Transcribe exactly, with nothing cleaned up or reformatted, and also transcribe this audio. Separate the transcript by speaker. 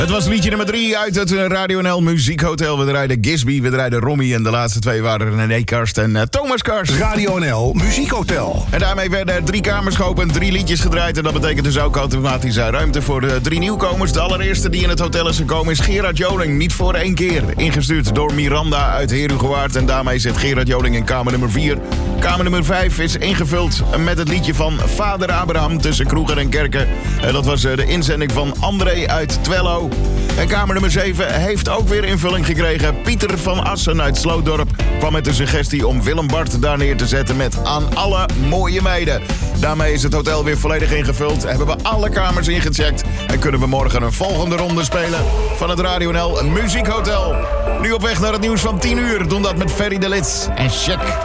Speaker 1: Het was liedje nummer drie uit het Radio N L Muziekhotel. We draaiden Gisby, we draaiden Romy en de laatste twee waren René Karst en uh, Thomas Karst.
Speaker 2: Radio N L Muziekhotel.
Speaker 1: En daarmee werden er drie kamers geopend, drie liedjes gedraaid. En dat betekent dus ook automatisch uh, ruimte voor de drie nieuwkomers. De allereerste die in het hotel is gekomen is Gerard Joling. Niet voor één keer. Ingestuurd door Miranda uit Herugewaard. En daarmee zit Gerard Joling in kamer nummer vier. Kamer nummer vijf is ingevuld met het liedje van Vader Abraham tussen Kroegen en Kerken. En dat was uh, de inzending van André uit Twello. En kamer nummer zeven heeft ook weer invulling gekregen. Pieter van Assen uit Slootdorp kwam met de suggestie om Willem Bart daar neer te zetten met Aan alle mooie meiden. Daarmee is het hotel weer volledig ingevuld. Hebben we alle kamers ingecheckt. En kunnen we morgen een volgende ronde spelen van het Radio N L Muziekhotel. Nu op weg naar het nieuws van tien uur. Doen dat met Ferry de Lits en Check.